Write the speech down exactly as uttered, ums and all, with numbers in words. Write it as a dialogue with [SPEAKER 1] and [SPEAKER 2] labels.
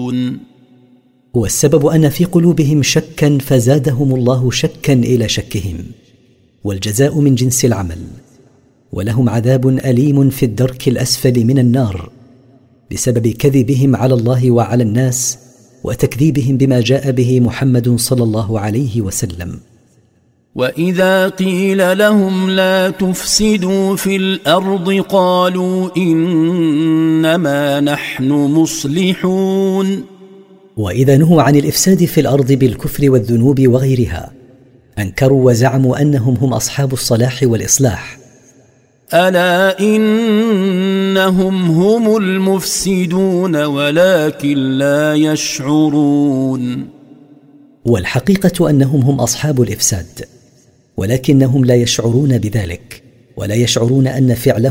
[SPEAKER 1] يشعرون.
[SPEAKER 2] والسبب أن في قلوبهم شكا فزادهم الله شكا إلى شكهم، والجزاء من جنس العمل، ولهم عذاب أليم في الدرك الأسفل من النار بسبب كذبهم على الله وعلى الناس وتكذيبهم بما جاء به محمد صلى الله عليه وسلم.
[SPEAKER 1] وإذا قيل لهم لا تفسدوا في الأرض قالوا إنما نحن مصلحون.
[SPEAKER 2] وإذا نهوا عن الإفساد في الأرض بالكفر والذنوب وغيرها أنكروا وزعموا أنهم هم أصحاب الصلاح والإصلاح.
[SPEAKER 1] ألا إنهم هم المفسدون ولكن لا يشعرون.
[SPEAKER 2] والحقيقة أنهم هم أصحاب الإفساد ولكنهم لا يشعرون بذلك، ولا يشعرون أن فعلهم